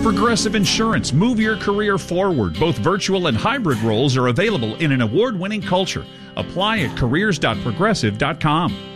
Progressive Insurance. Move your career forward. Both virtual and hybrid roles are available in an award-winning culture. Apply at careers.progressive.com.